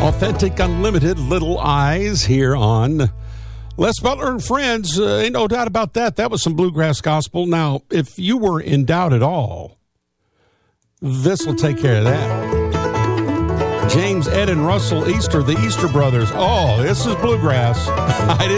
Authentic Unlimited, Little Eyes here on Les Butler and Friends. Ain't no doubt about that. That was some bluegrass gospel. Now, if you were in doubt at all, this will take care of that. James, Ed, and Russell Easter, the Easter Brothers. Oh, this is bluegrass. I didn't